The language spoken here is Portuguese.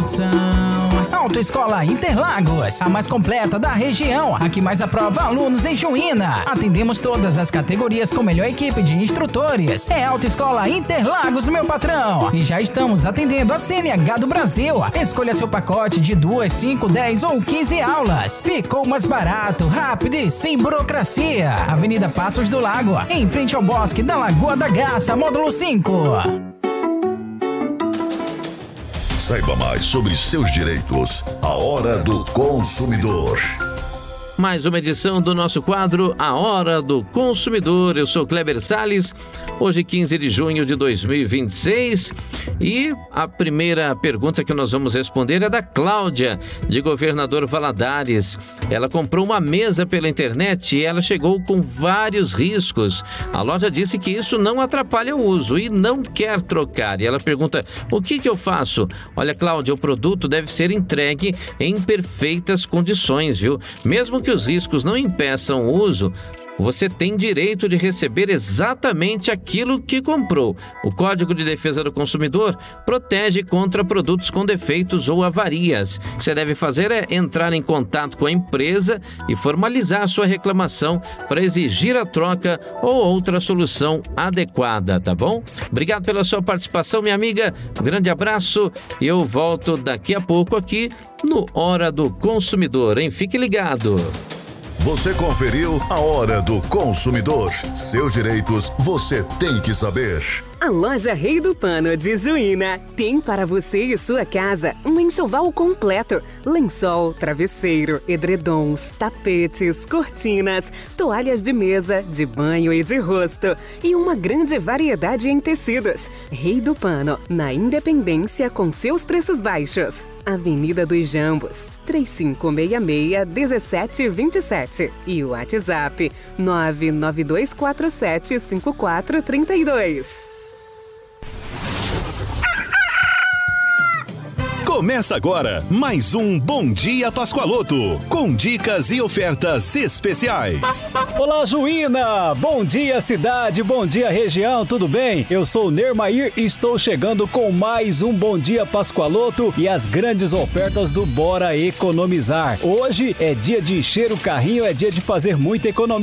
solução. Autoescola Interlagos, a mais completa da região, a que mais aprova alunos em Juína. Atendemos todas as categorias com melhor equipe de instrutores. É Autoescola Interlagos, meu patrão. E já estamos atendendo a CNH do Brasil. Escolha seu pacote de 2, 5, 10 ou 15 aulas. Ficou mais barato, rápido e sem burocracia. Avenida Passos do Lago, em frente ao Bosque da Lagoa da Graça, módulo 5. Saiba mais sobre seus direitos. A Hora do Consumidor. Mais uma edição do nosso quadro A Hora do Consumidor. Eu sou Kleber Salles, hoje 15 de junho de 2026 e a primeira pergunta que nós vamos responder é da Cláudia, de Governador Valadares. Ela comprou uma mesa pela internet e ela chegou com vários riscos. A loja disse que isso não atrapalha o uso e não quer trocar. E ela pergunta, o que eu faço? Olha, Cláudia, o produto deve ser entregue em perfeitas condições, viu? Mesmo que os riscos não impeçam o uso, você tem direito de receber exatamente aquilo que comprou. O Código de Defesa do Consumidor protege contra produtos com defeitos ou avarias. O que você deve fazer é entrar em contato com a empresa e formalizar sua reclamação para exigir a troca ou outra solução adequada, tá bom? Obrigado pela sua participação, minha amiga. Um grande abraço e eu volto daqui a pouco aqui no Hora do Consumidor, hein? Fique ligado. Você conferiu A Hora do Consumidor. Seus direitos você tem que saber. A loja Rei do Pano de Juína tem para você e sua casa um enxoval completo. Lençol, travesseiro, edredons, tapetes, cortinas, toalhas de mesa, de banho e de rosto. E uma grande variedade em tecidos. Rei do Pano, na Independência com seus preços baixos. Avenida dos Jambos, 3566-1727. E o WhatsApp 992475432. Começa agora mais um Bom Dia Pascoaloto, com dicas e ofertas especiais. Olá, Juína! Bom dia, cidade! Bom dia, região! Tudo bem? Eu sou o Nermair e estou chegando com mais um Bom Dia Pascoaloto e as grandes ofertas do Bora Economizar. Hoje é dia de encher o carrinho, é dia de fazer muita economia.